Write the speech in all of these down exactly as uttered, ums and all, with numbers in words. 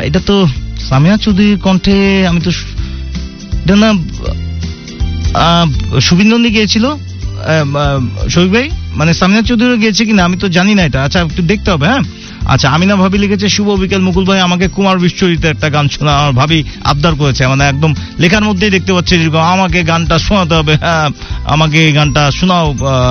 এটা তো সামিয়া চৌধুরীর কণ্ঠে, আমি তো এটা না শুভিনন্দী গিয়েছিল শফিক ভাই, মানে সামিয়া চৌধুরী গিয়েছে কিনা আমি তো জানি না এটা। আচ্ছা একটু দেখতে হবে। হ্যাঁ আচ্ছা, আমিনা ভাবি লিখেছে শুভ বিকেল মুকুল ভাই, আমাকে কুমার বিশ্বজিতের একটা গান শোনা। আমার ভাবি আবদার করেছে, মানে একদম লেখার মধ্যেই দেখতে পাচ্ছি আমাকে গানটা শোনাতে হবে, হ্যাঁ আমাকে এই গানটা শোনাও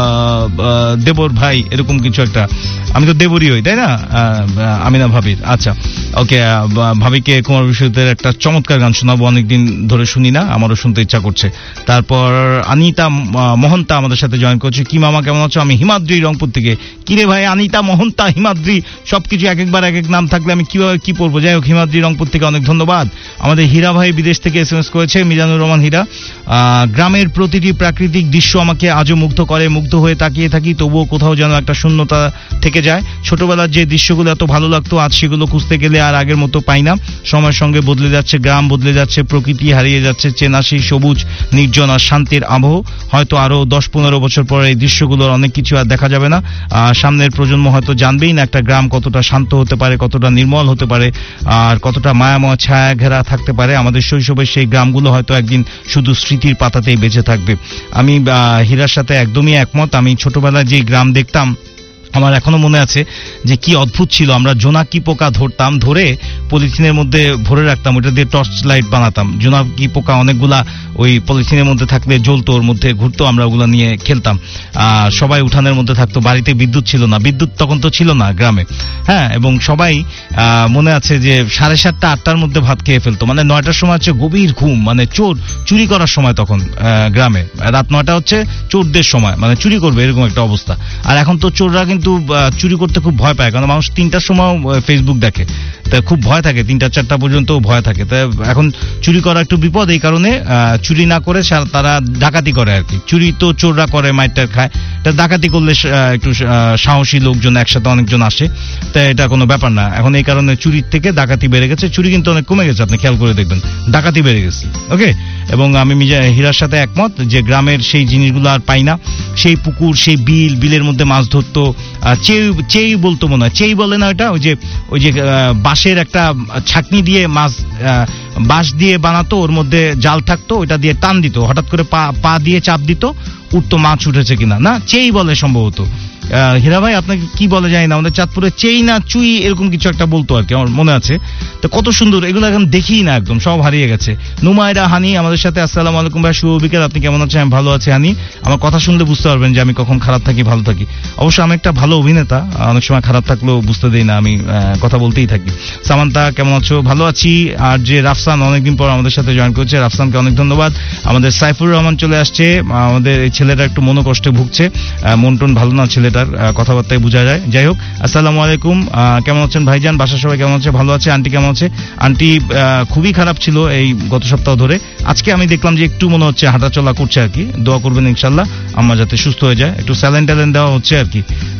দেবর ভাই, এরকম কিছু একটা। আমি তো দেবরই হই তাই না আমিনা ভাবির। আচ্ছা ওকে, ভাবিকে কুমার বিশ্বজিতের একটা চমৎকার গান শোনাবো, অনেকদিন ধরে শুনি না, আমারও শুনতে ইচ্ছা করছে। তারপর আনিতা মহন্তা আমাদের সাথে জয়েন করছে। কি মামা কেমন আছো? আমি হিমাদ্রি রংপুর থেকে। কিরে ভাই, আনিতা মহন্তা হিমাদ্রি সবকিছু এক একবার এক এক নাম থাকলে আমি কিভাবে কি পড়বো? যাই হোক, হিমাদ্রি রংপুর থেকে অনেক ধন্যবাদ। আমাদের হীরা ভাই বিদেশ থেকে এস এম এস করেছে, মিজানুর রহমান হীরা। গ্রামের প্রতিটি প্রাকৃতিক দৃশ্য আমাকে আজও মুগ্ধ করে, মুগ্ধ হয়ে তাকিয়ে থাকি, তবুও কোথাও যেন একটা শূন্যতা থেকে যায়। ছোটবেলার যে দৃশ্যগুলো এত ভালো লাগতো, আজ সেগুলো খুঁজতে গেলে আর আগের মতো পাই না। সময়ের সঙ্গে বদলে যাচ্ছে গ্রাম, বদলে যাচ্ছে প্রকৃতি, হারিয়ে যাচ্ছে চেনা সেই সবুজ নির্জন আর শান্তির আবহ। হয়তো আরো দশ পনেরো বছর পরে এই দৃশ্যগুলোর অনেক কিছু আর দেখা যাবে না। সামনের প্রজন্ম হয়তো জানবেই না একটা গ্রাম কতটা শান্ত হতে পারে, কতটা নির্মল হতে পারে, আর কতটা মায়াময় ছায়া ঘেরা থাকতে পারে। আমাদের শৈশবের সেই গ্রামগুলো হয়তো একদিন শুধু স্মৃতির পাতাতেই বেঁচে থাকবে। আমি হীরার সাথে একদমই একমত। আমি ছোটবেলায় যে গ্রাম দেখতাম, আমার এখনো মনে আছে যে কি অদ্ভুত ছিল। আমরা জোনাকি পোকা ধরতাম, ধরে পলিথিনের মধ্যে ভরে রাখতাম, ওটা দিয়ে টর্চ লাইট বানাতাম। জোনাকি পোকা অনেকগুলা ওই পলিথিনের মধ্যে থাকলে জ্বলতো, ওর মধ্যে ঘুরতো, আমরা ওগুলো নিয়ে খেলতাম। আর সবাই উঠানের মধ্যে থাকতো, বাড়িতে বিদ্যুৎ ছিল না, বিদ্যুৎ তখন তো ছিল না গ্রামে। হ্যাঁ, এবং সবাই মনে আছে যে সাড়ে সাতটা আটটার মধ্যে ভাত খেয়ে ফেলতো, মানে নয়টার সময় হচ্ছে গভীর ঘুম, মানে চোর চুরি করার সময় তখন গ্রামে। রাত নয়টা হচ্ছে চোরদের সময়, মানে চুরি করবে এরকম একটা অবস্থা। আর এখন তো চোররা কিন্তু চুরি করতে খুব ভয় পায়, কারণ মানুষ তিনটার সময় ফেসবুক দেখে, তাই খুব ভয় থাকে, তিনটা চারটা পর্যন্ত ভয় থাকে। তাই এখন চুরি করা একটু বিপদ, এই কারণে চুরি না করে তারা ডাকাতি করে আর কি। চুরি তো চোররা করে, মাইটার খায়, তা ডাকাতি করলে একটু সাহসী লোকজন একসাথে অনেকজন আসে, তাই এটা কোনো ব্যাপার না। এখন এই কারণে চুরির থেকে ডাকাতি বেড়ে গেছে, চুরি কিন্তু অনেক কমে গেছে, আপনি খেয়াল করে দেখবেন, ডাকাতি বেড়ে গেছে। ওকে, এবং আমি হীরার সাথে একমত যে গ্রামের সেই জিনিসগুলো আর পাই না। সেই পুকুর, সেই বিল, বিলের মধ্যে মাছ ধরতো, চেই চেই বলতো মনে হয়, চেই বলে না ওটা, ওই যে ওই যে বাঁশের একটা ছাকনি দিয়ে মাছ, বাঁশ দিয়ে বানাতো, ওর মধ্যে জাল থাকতো, ওইটা দিয়ে টান দিত, হঠাৎ করে পা পা দিয়ে চাপ দিত, উঠতো মাছ উঠেছে কিনা। না, চেই বলে সম্ভবত। হীরা ভাই আপনাকে কি বলে যায় না, আমাদের চাঁদপুরে চেই না চুই এরকম কিছু একটা বলতো আর কি, আমার মনে আছে। তো কত সুন্দর এগুলো, এখন দেখি না, একদম সব হারিয়ে গেছে। নুমায়রা হানি আমাদের সাথে, আসসালামু আলাইকুম ভাই, শুভ বিকেল, আপনি কেমন আছেন? আমি ভালো আছি হানি। আমার কথা শুনলে বুঝতে পারবেন যে আমি কখন খারাপ থাকি, ভালো থাকি। অবশ্য আমি একটা ভালো অভিনেতা, অনেক সময় খারাপ থাকলেও বুঝতে দেই না, আমি কথা বলতেই থাকি। সামান্তা কেমন আছো? ভালো আছি। আর যে রাফসান অনেকদিন পর আমাদের সাথে জয়েন করেছে, রাফসানকে অনেক ধন্যবাদ। আমাদের সাইফুর রহমান চলে আসছে, আমাদের এই ছেলেটা একটু মনোকষ্টে ভুগছে, মন টন ভালো না ছেলেটার, কথাবার্তায় বোঝা যায়। যাই হোক, আসসালামু আলাইকুম, কেমন আছেন ভাইজান? বাসার সবাই কেমন আছে? ভালো আছে। আন্টি কেমন আছে? আন্টি খুবই খারাপ ছিল এই গত সপ্তাহ ধরে। আজকে আমি দেখলাম যে একটু মনে হচ্ছে হাঁটাচলা করছে আর কি। দোয়া করবেন ইনশাল্লাহ আম্মা যাতে সুস্থ হয়ে যায়। একটু স্যালাইন ট্যালাইন দেওয়া হচ্ছে আর কি,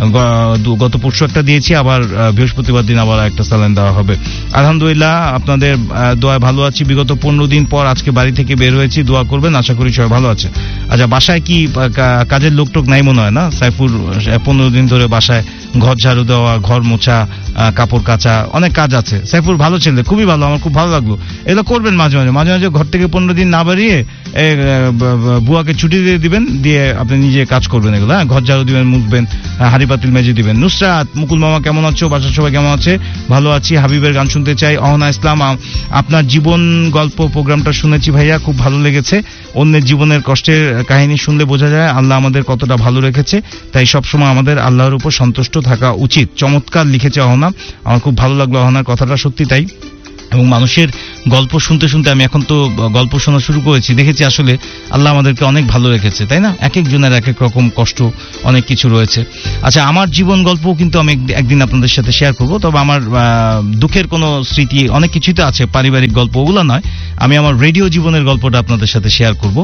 গত পরশু একটা দিয়েছি, আবার বৃহস্পতিবার দিন আবার একটা স্যালাইন দেওয়া হবে। আলহামদুলিল্লাহ আপনাদের দোয়ায় ভালো আছি। বিগত পনেরো দিন পর আজকে বাড়ি থেকে বের হয়েছি, দোয়া করবেন, আশা করি সবাই ভালো আছে। আচ্ছা, বাসায় কি কাজের লোক টোক নাই মনে হয় না? সাইফুর পনেরো দিন ধরে বাসায় ঘর ঝাড়ু দেওয়া, ঘর মোছা, কাপড় কাচা, অনেক কাজ আছে। সাইফুর ভালো ছেলে, খুবই ভালো, আমার খুব ভালো লাগলো। এগুলো করবেন মাঝে মাঝে মাঝে মাঝে ঘর থেকে পনেরো দিন না বেরিয়ে বুয়াকে ছুটি দিয়ে দিবেন, দিয়ে আপনি নিজে কাজ করবেন এগুলো। হ্যাঁ, ঘর ঝাড়ু দিবেন, মুছবেন, হাঁড়ি পাতিল মেজে দিবেন। নুসরাত, মুকুল মামা কেমন আছো? বাসার সবাই কেমন আছে? ভালো আছি। হাবিবের গান শুনতে চাই। অহনা ইসলাম, আপনার জীবন গল্প প্রোগ্রামটা শুনেছি ভাইয়া, খুব ভালো লেগেছে। অন্যের জীবনের কষ্টের কাহিনী শুনলে বোঝা যায় আল্লাহ আমাদের কতটা ভালো রেখেছে, তাই সবসময় আমাদের আল্লাহর উপর সন্তুষ্ট থাকা উচিত। চমৎকার লিখেছে অহনা, আমার খুব ভালো লাগলো অহনার কথাটা, সত্যি তাই। এবং মানুষের গল্প শুনতে শুনতে আমি এখন তো গল্প শোনা শুরু করেছি, দেখেছি আসলে আল্লাহ আমাদেরকে অনেক ভালো রেখেছে, তাই না? এক একজনের এক এক রকম কষ্ট, অনেক কিছু রয়েছে। আচ্ছা, আমার জীবন গল্প কিন্তু আমি একদিন আপনাদের সাথে শেয়ার করব, তবে আমার দুঃখের কোনো স্মৃতি অনেক কিছুই তো আছে, পারিবারিক গল্প ওগুলো নয়। আমি আমার রেডিও জীবনের গল্পটা আপনাদের সাথে শেয়ার করব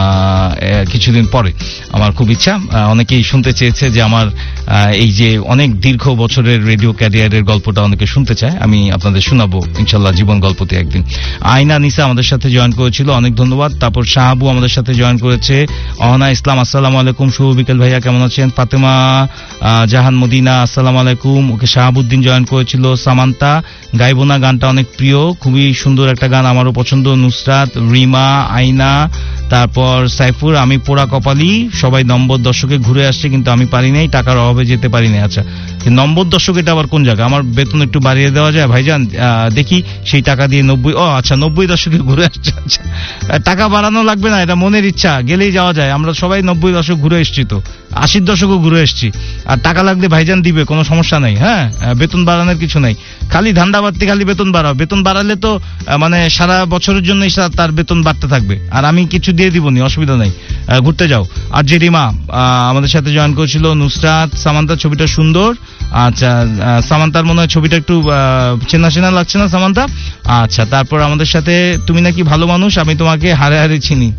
কিছুদিন পরে। আমার খুব ইচ্ছা, অনেকেই শুনতে চেয়েছে যে আমার এই যে অনেক দীর্ঘ বছরের রেডিও ক্যারিয়ারের গল্পটা অনেকে শুনতে চায়, আমি আপনাদের শোনাবো ইনশাল্লাহ জীবন গল্পতে একদিন। আইনা নিসা আমাদের সাথে জয়েন করেছিল, অনেক ধন্যবাদ। তারপর শাহাবু আমাদের সাথে জয়েন করেছে, অহনা ইসলাম আসসালামু আলাইকুম, শুভ বিকেল ভাইয়া কেমন আছেন, ফাতেমা জাহান মদিনা আসসালামু আলাইকুম, ওকে শাহাবুদ্দিন জয়েন করেছিল, সামান্তা গাইবোনা গানটা অনেক প্রিয়, খুবই সুন্দর একটা গান, আমারও পছন্দ, নুসরাত, রিমা, আইনা, তারপর সাইফুর, আমি পোড়া কপালি, সবাই নম্বর দশকে ঘুরে আসছে কিন্তু আমি পারি নাই, টাকার অভাবে যেতে পারি নাই। আচ্ছা নম্বর দশক এটা আবার কোন জায়গা, আমার বেতন একটু বাড়িয়ে দেওয়া যায় ভাইজান, দেখি সেই টাকা দিয়ে নব্বই, ও আচ্ছা নব্বই দশকে ঘুরে আসছে, আচ্ছা টাকা বাড়ানো লাগবে না, এটা মনের ইচ্ছা, গেলেই যাওয়া যায়, আমরা সবাই নব্বই দশক ঘুরে এসছি, তো আশির দশকও ঘুরে এসছি, আর টাকা লাগলে ভাইজান দিবে, কোনো সমস্যা নাই, হ্যাঁ বেতন বাড়ানোর কিছু নাই, খালি ধান্দা বাড়তে খালি বেতন বাড়াও, বেতন বাড়ালে তো মানে সারা বছরের জন্যই তার বেতন বাড়তে থাকবে, আর আমি কিছু দিয়ে দিবনি, অসুবিধা নাই, ঘুরতে যাও। আর যে রিমা আমাদের সাথে জয়েন করেছিল, নুসরাত, সামান্তা ছবিটা সুন্দর, আচ্ছা সামান্তার মনে হয় ছবিটা একটু চেনা চেনা লাগছে না সামান্তা, আচ্ছা তারপর আমাদের সাথে তুমি নাকি ভালো মানুষ, আমি তোমাকে হারে হারে চিনি,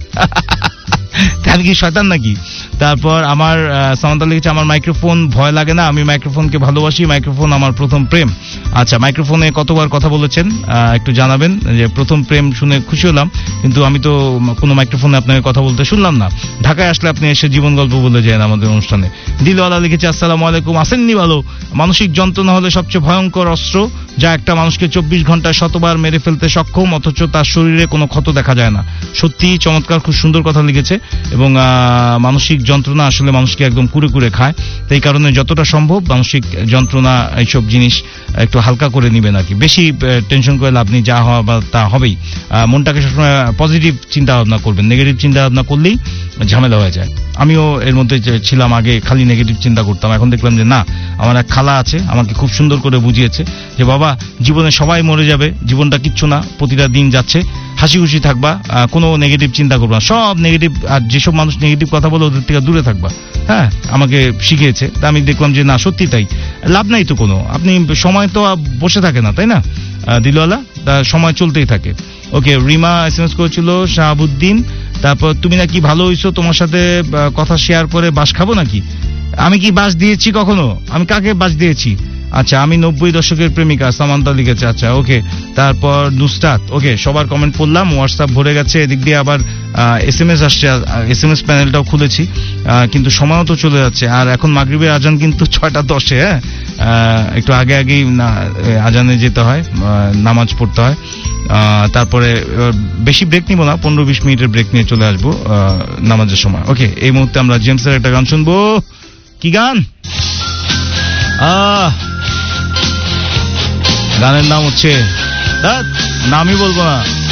আমি কি শয়তান নাকি। তারপর আমার সামান্তা লিখেছে, আমার মাইক্রোফোন ভয় লাগে না, আমি মাইক্রোফোনকে ভালোবাসি, মাইক্রোফোন আমার প্রথম প্রেম। আচ্ছা মাইক্রোফোনে কতবার কথা বলেছেন একটু জানাবেন, যে প্রথম প্রেম শুনে খুশি হলাম, কিন্তু আমি তো কোনো মাইক্রোফোনে আপনাকে কথা বলতে শুনলাম না, ঢাকায় আসলে আপনি এসে জীবন গল্প বলে যান আমাদের অনুষ্ঠানে। দিলওয়ালা লিখেছে, আসসালামু আলাইকুম, আসেননি ভালো, মানসিক যন্ত্রণা হলে সবচেয়ে ভয়ঙ্কর অস্ত্র, যা একটা মানুষকে চব্বিশ ঘন্টায় শতবার মেরে ফেলতে সক্ষম, অথচ তার শরীরে কোনো ক্ষত দেখা যায় না। সত্যি চমৎকার, খুব সুন্দর কথা লিখেছে, এবং মানসিক যন্ত্রণা আসলে মানুষকে একদম কুরে কুরে খায়, তাই কারণে যতটা সম্ভব মানসিক যন্ত্রণা এইসব জিনিস একটু হালকা করে নিবেন আর কি, বেশি টেনশন করে লাভ নেই, যা হওয়া বা তা হবেই, মনটাকে সবসময় পজিটিভ চিন্তা ভাবনা করবেন, নেগেটিভ চিন্তা ভাবনা করলেই ঝামেলা হয়ে যায়। আমিও এর মধ্যে ছিলাম, আগে খালি নেগেটিভ চিন্তা করতাম, এখন দেখলাম যে না, আমার এক খালা আছে আমাকে খুব সুন্দর করে বুঝিয়েছে যে বাবা জীবনে সবাই মরে যাবে, জীবনটা কিচ্ছু না, প্রতিটা দিন যাচ্ছে, হাসি খুশি থাকবা, কোনো নেগেটিভ চিন্তা করবা না, সব নেগেটিভ, আর যেসব মানুষ নেগেটিভ কথা বলে ওদের থেকে দূরে থাকবা, হ্যাঁ আমাকে শিখিয়েছে। তা আমি দেখলাম যে না সত্যি তাই, লাভ নাই তো কোনো, আপনি সময় তো বসে থাকে না, তাই না দিলওয়ালা, তা সময় চলতেই থাকে। ওকে রিমা এস এম এস করেছিল, শাহাবুদ্দিন, তারপর তুমি নাকি ভালো হইছো, তোমার সাথে কথা শেয়ার করে বাস খাবো নাকি, আমি কি বাস দিয়েছি কখনো, আমি কাকে বাস দিয়েছি, আচ্ছা আমি নব্বই দশকের প্রেমিকা, সামান্তা লিখেছে, আচ্ছা ওকে। তারপর নুসরাত, ওকে সবার কমেন্ট পড়লাম, হোয়াটসঅ্যাপ ভরে গেছে, এদিক দিয়ে আবার এস এম এস আসছে, এস এম এস প্যানেলটাও খুলেছি, কিন্তু সময়ও তো চলে যাচ্ছে, আর এখন মাগরিবের আজান কিন্তু ছয়টা দশে, হ্যাঁ একটু আগে আগেই আজানে যেতে হয়, নামাজ পড়তে হয়, তারপরে বেশি ব্রেক নিব না, পনেরো বিশ মিনিটের ব্রেক নিয়ে চলে আসবো নামাজের সময়। ওকে এই মুহূর্তে আমরা জেমসের একটা গান শুনবো, কি গান, আহ গানের নাম হচ্ছে, নামই বলবো না,